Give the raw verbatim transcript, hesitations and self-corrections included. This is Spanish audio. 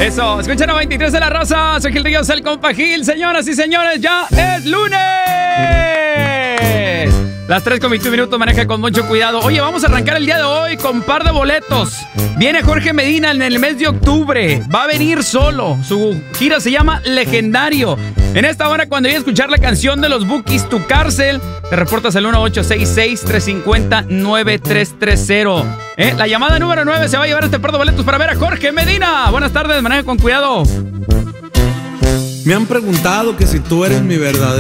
Eso, escucha noventa y tres de la raza. Soy Gil Ríos, el compa Gil. Señoras y señores, ya es lunes. Las tres con veintiún minutos, maneja con mucho cuidado. Oye, vamos a arrancar el día de hoy con par de boletos. Viene Jorge Medina en el mes de octubre. Va a venir solo. Su gira se llama Legendario. En esta hora, cuando voy a escuchar la canción de los Bukis, Tu Cárcel, te reportas al uno ocho seis seis, tres cinco cero, nueve tres tres cero. ¿Eh? La llamada número nueve se va a llevar este par de boletos para ver a Jorge Medina. Buenas tardes, maneja con cuidado. Me han preguntado que si tú eres mi verdadero